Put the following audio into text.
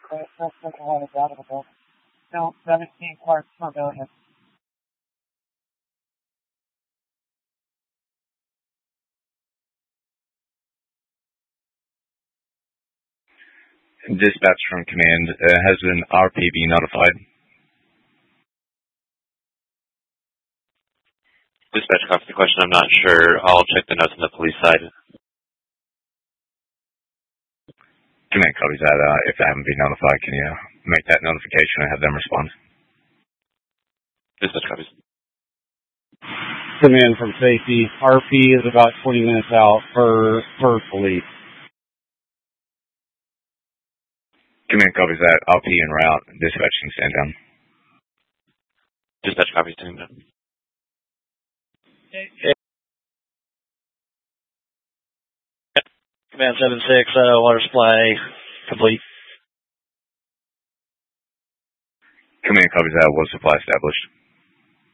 No, 17 Clark Pavilion. Dispatch from command, has an RP been notified? Dispatch copies the question. I'm not sure. I'll check the notes on the police side. Command copies that. If they haven't been notified, can you make that notification and have them respond? Dispatch copies. Command from safety. RP is about 20 minutes out for police. Command copies that. RP en route. Dispatch can stand down. Dispatch copies stand down. Command 7-6, water supply complete. Command copies that. Water supply established.